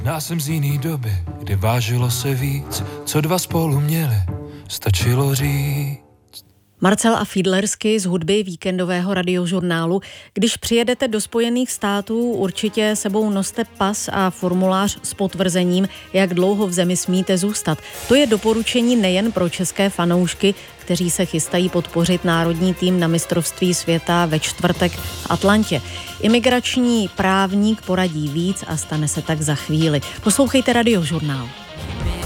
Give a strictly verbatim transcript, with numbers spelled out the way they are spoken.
Možná jsem z jiný doby, kdy vážilo se víc, co dva spolu měli, stačilo říct. Marcel a Fiedlersky z hudby víkendového radiožurnálu. Když přijedete do Spojených států, určitě sebou noste pas a formulář s potvrzením, jak dlouho v zemi smíte zůstat. To je doporučení nejen pro české fanoušky, kteří se chystají podpořit národní tým na mistrovství světa ve čtvrtek v Atlantě. Imigrační právník poradí víc a stane se tak za chvíli. Poslouchejte radiožurnál.